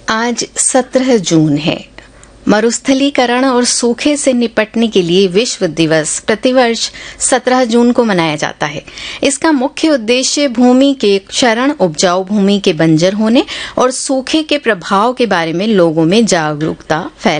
आज 17 जून है। मरुस्थलीकरण और सूखे से निपटने के लिए विश्व दिवस प्रतिवर्ष 17 जून को मनाया जाता है। इसका मुख्य उद्देश्य भूमि के क्षरण, उपजाऊ भूमि के बंजर होने और सूखे के प्रभाव के बारे में लोगों में जागरूकता फैलाना